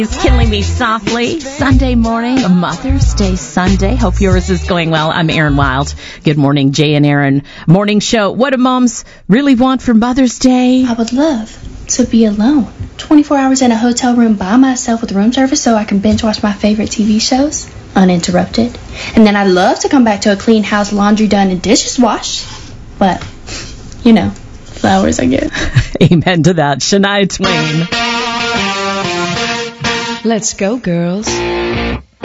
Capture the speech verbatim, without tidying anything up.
It's Killing Me Softly, Sunday morning, a Mother's Day Sunday. Hope yours is going well. I'm Erin Wild. Good morning, Jay and Erin. Morning show. What do moms really want for Mother's Day? I would love to be alone. twenty-four hours in a hotel room by myself with room service so I can binge watch my favorite T V shows uninterrupted. And then I'd love to come back to a clean house, laundry done, and dishes washed. But, you know, flowers I get. Amen to that. Shania Twain. Let's go, girls.